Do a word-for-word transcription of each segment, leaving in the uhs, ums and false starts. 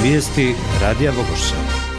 Vijesti Radija Vogošća.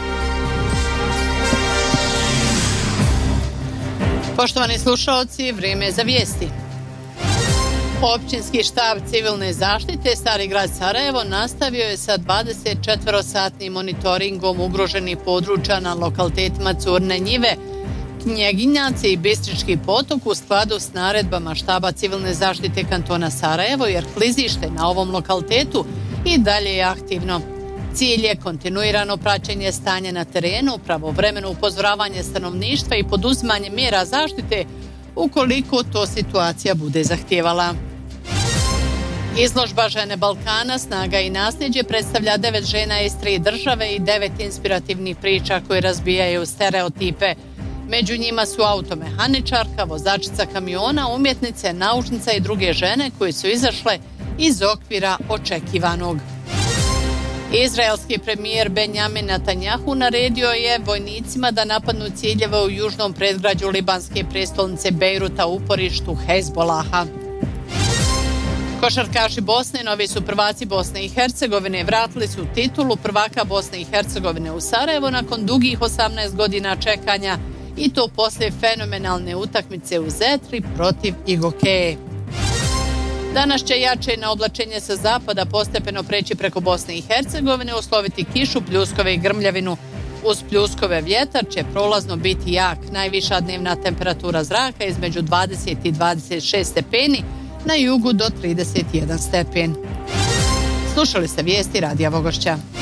Poštovani slušalci, vrijeme je za vijesti. Općinski štab civilne zaštite Stari grad Sarajevo nastavio je sa dvadesetčetverosatnim monitoringom ugroženih područja na lokalitetima Curne njive, Knjeginjaci i Bistrički potok u skladu s naredbama štaba civilne zaštite kantona Sarajevo, jer klizište na ovom lokalitetu i dalje je aktivno. Cilj je kontinuirano praćenje stanja na terenu, pravovremeno upozoravanje stanovništva i poduzimanje mjera zaštite ukoliko to situacija bude zahtijevala. Izložba Žene Balkana, snaga i nasljeđe predstavlja devet žena iz tri države i devet inspirativnih priča koje razbijaju stereotipe. Među njima su automehaničarka, vozačica kamiona, umjetnice, naučnica i druge žene koje su izašle iz okvira očekivanog. Izraelski premijer Benjamin Netanjahu naredio je vojnicima da napadnu ciljeve u južnom predgrađu libanske prijestolnice Bejruta u uporištu Hezbolaha. Košarkaši Bosne, novi su prvaci Bosne i Hercegovine, vratili su titulu prvaka Bosne i Hercegovine u Sarajevo nakon dugih osamnaest godina čekanja, i to poslije fenomenalne utakmice u Zetri protiv Igokeje. Danas će jače na oblačenje sa zapada postepeno preći preko Bosne i Hercegovine, usloviti kišu, pljuskove i grmljavinu. Uz pljuskove vjetar će prolazno biti jak. Najviša dnevna temperatura zraka između dvadeset i dvadeset šest stepeni, na jugu do trideset jedan stepen. Slušali ste vijesti Radija Vogošća.